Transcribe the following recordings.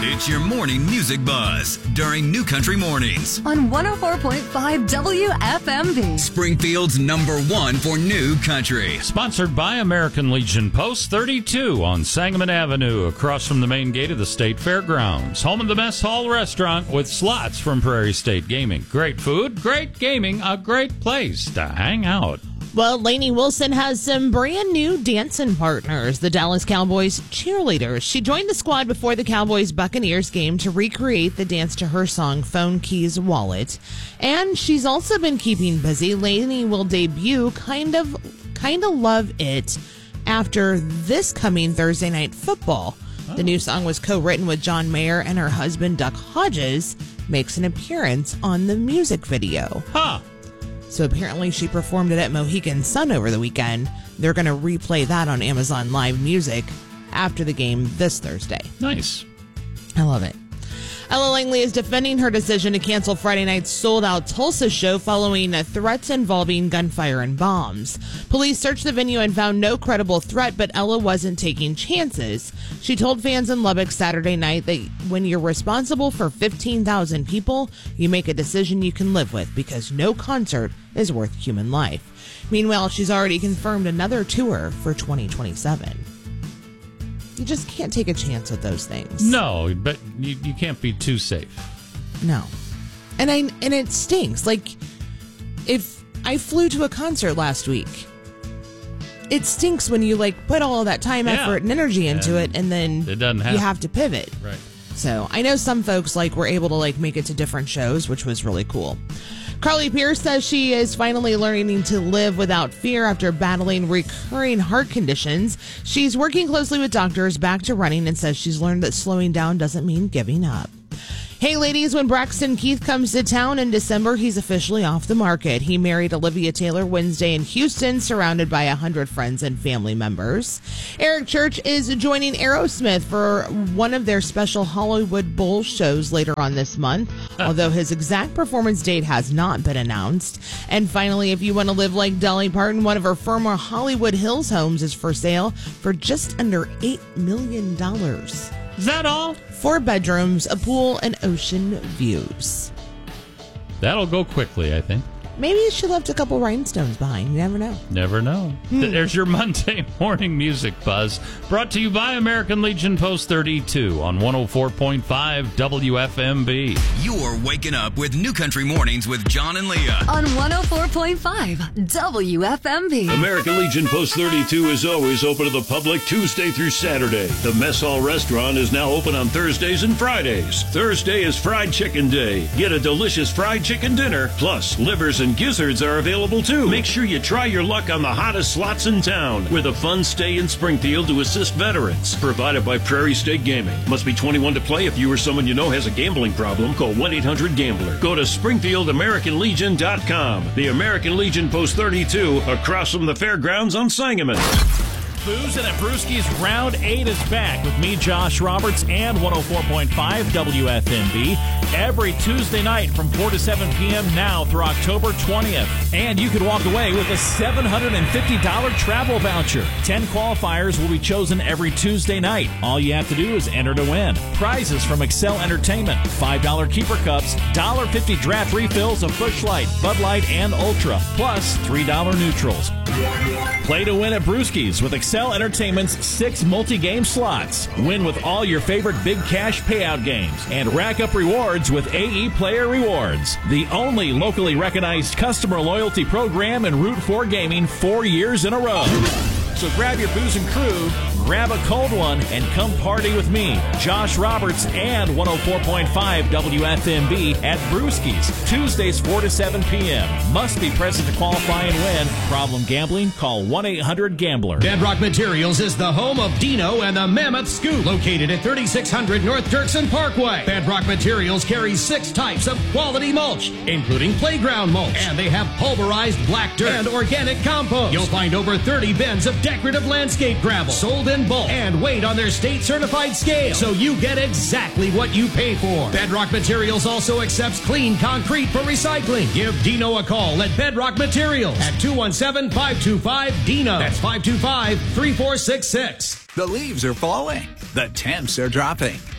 It's your morning music buzz during New Country Mornings on 104.5 WFMB. Springfield's #1 for New Country. Sponsored by American Legion Post 32 on Sangamon Avenue, across from the main gate of the State Fairgrounds. Home of the Mess Hall Restaurant with slots from Prairie State Gaming. Great food, great gaming, a great place to hang out. Well, Lainey Wilson has some brand new dancing partners, the Dallas Cowboys cheerleaders. She joined the squad before the Cowboys-Buccaneers game to recreate the dance to her song, Phone Keys Wallet. And she's also been keeping busy. Lainey will debut Kind of Love It after this coming Thursday Night Football. The new song was co-written with John Mayer, and her husband, Duck Hodges, makes an appearance on the music video. So apparently she performed it at Mohegan Sun over the weekend. They're going to replay that on Amazon Live Music after the game this Thursday. Nice. I love it. Ella Langley is defending her decision to cancel Friday night's sold-out Tulsa show following threats involving gunfire and bombs. Police searched the venue and found no credible threat, but Ella wasn't taking chances. She told fans in Lubbock Saturday night that when you're responsible for 15,000 people, you make a decision you can live with, because no concert is worth human life. Meanwhile, she's already confirmed another tour for 2027. You just can't take a chance with those things. No, but you can't be too safe. No. And it stinks. Like, if I flew to a concert last week, it stinks when you put all of that time, effort, and energy into it, and then it doesn't happen. You have to pivot. Right. So I know some folks were able to make it to different shows, which was really cool. Carly Pearce says she is finally learning to live without fear after battling recurring heart conditions. She's working closely with doctors back to running and says she's learned that slowing down doesn't mean giving up. Hey, ladies, when Braxton Keith comes to town in December, he's officially off the market. He married Olivia Taylor Wednesday in Houston, surrounded by 100 friends and family members. Eric Church is joining Aerosmith for one of their special Hollywood Bowl shows later on this month, although his exact performance date has not been announced. And finally, if you want to live like Dolly Parton, one of her former Hollywood Hills homes is for sale for just under $8 million. Is that all? 4 bedrooms, a pool, and ocean views. That'll go quickly, I think. Maybe she left a couple rhinestones behind. You never know. Never know. There's your Monday morning music buzz, brought to you by American Legion Post 32 on 104.5 WFMB. You're waking up with New Country Mornings with John and Leah on 104.5 WFMB. American Legion Post 32 is always open to the public Tuesday through Saturday. The Mess Hall Restaurant is now open on Thursdays and Fridays. Thursday is Fried Chicken Day. Get a delicious fried chicken dinner, plus livers and gizzards are available too. Make sure you try your luck on the hottest slots in town, with a fun stay in Springfield to assist veterans. Provided by Prairie State Gaming. Must be 21 to play. If you or someone you know has a gambling problem, call 1-800-GAMBLER. Go to SpringfieldAmericanLegion.com. The American Legion Post 32, across from the fairgrounds on Sangamon. Boozin' at Brewski's Round 8 is back with me, Josh Roberts, and 104.5 WFMB every Tuesday night from 4 to 7 p.m. now through October 20th. And you could walk away with a $750 travel voucher. 10 qualifiers will be chosen every Tuesday night. All you have to do is enter to win. Prizes from Excel Entertainment, $5 keeper cups, $1.50 draft refills of Busch Light, Bud Light, and Ultra, plus $3 neutrals. Play to win at Brewski's with Excel Entertainment's 6 multi-game slots. Win with all your favorite big cash payout games and rack up rewards with AE Player Rewards, the only locally recognized customer loyalty program in Route 4 Gaming 4 years in a row. So grab your booze and crew, grab a cold one, and come party with me, Josh Roberts, and 104.5 WFMB at Brewski's, Tuesdays 4 to 7 p.m. Must be present to qualify and win. Problem gambling? Call 1-800-GAMBLER. Bedrock Materials is the home of Dino and the Mammoth Scoop, located at 3600 North Dirksen Parkway. Bedrock Materials carries 6 types of quality mulch, including playground mulch, and they have pulverized black dirt and organic compost. You'll find over 30 bins of decorative landscape gravel, sold in bulk and weighed on their state-certified scale, so you get exactly what you pay for. Bedrock Materials also accepts clean concrete for recycling. Give Dino a call at Bedrock Materials at 217-525-DINO. That's 525-3466. The leaves are falling. The temps are dropping.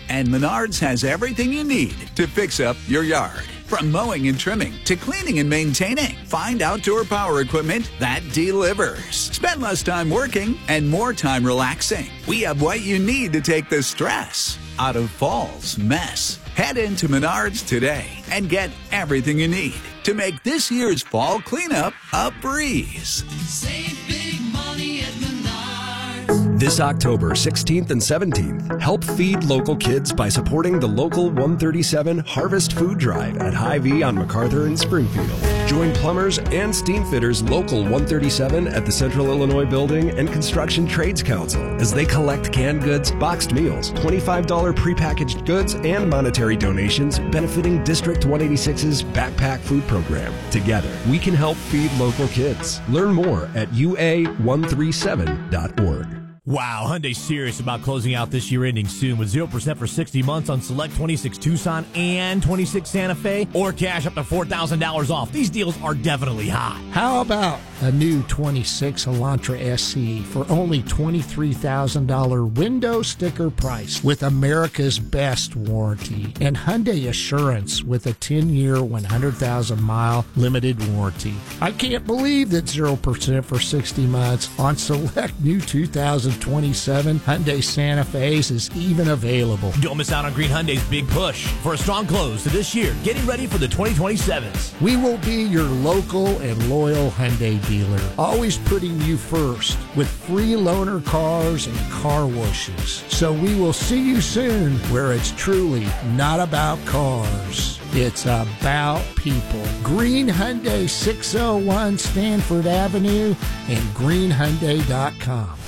And Menards has everything you need to fix up your yard. From mowing and trimming to cleaning and maintaining, find outdoor power equipment that delivers. Spend less time working and more time relaxing. We have what you need to take the stress out of fall's mess. Head into Menards today and get everything you need to make this year's fall cleanup a breeze. Save big money at Menards. This October 16th and 17th, help feed local kids by supporting the Local 137 Harvest Food Drive at Hy-Vee on MacArthur and Springfield. Join plumbers and steam fitters Local 137 at the Central Illinois Building and Construction Trades Council as they collect canned goods, boxed meals, $25 prepackaged goods, and monetary donations benefiting District 186's Backpack Food Program. Together, we can help feed local kids. Learn more at ua137.org. Wow, Hyundai's serious about closing out this year ending soon with 0% for 60 months on select 26 Tucson and 26 Santa Fe, or cash up to $4,000 off. These deals are definitely hot. How about a new 26 Elantra SE for only $23,000 window sticker price with America's best warranty and Hyundai Assurance with a 10-year, 100,000-mile limited warranty. I can't believe that 0% for 60 months on select new 2027 Hyundai Santa Fe's is even available. Don't miss out on Green Hyundai's big push for a strong close to this year, getting ready for the 2027s. We will be your local and loyal Hyundai dealer, always putting you first with free loaner cars and car washes. So we will see you soon where it's truly not about cars. It's about people. Green Hyundai 601 Stanford Avenue and greenhyundai.com.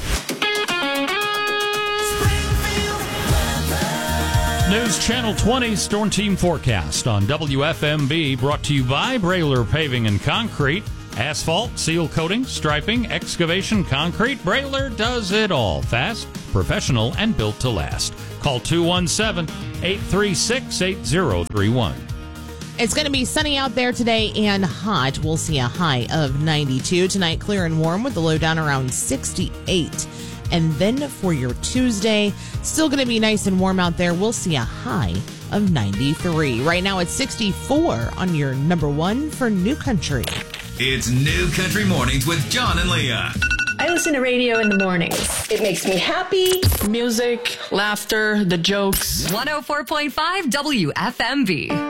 News Channel 20 Storm Team Forecast on WFMB, brought to you by Brailer Paving and Concrete. Asphalt, seal coating, striping, excavation, concrete. Brailer does it all. Fast, professional, and built to last. Call 217-836-8031. It's going to be sunny out there today and hot. We'll see a high of 92. Tonight, clear and warm with the low down around 68. And then for your Tuesday, still going to be nice and warm out there. We'll see a high of 93. Right now it's 64 on your number one for New Country. It's New Country Mornings with John and Leah. I listen to radio in the mornings. It makes me happy. Music, laughter, the jokes. 104.5 WFMB.